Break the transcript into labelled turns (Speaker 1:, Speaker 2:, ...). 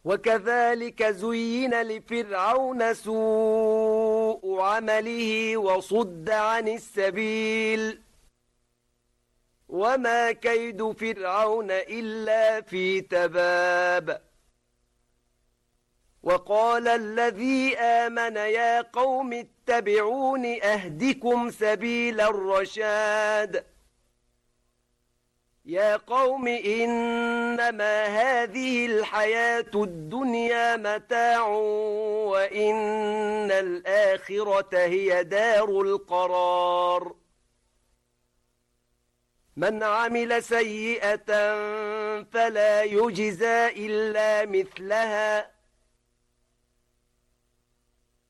Speaker 1: وكذلك زين لفرعون سوء عمله وصد عن السبيل وما كيد فرعون إلا في تباب وقال الذي آمن يا قوم اتبعون أهدكم سبيل الرشاد يا قوم إنما هذه الحياة الدنيا متاع وإن الآخرة هي دار القرار من عمل سيئة فلا يجزى إلا مثلها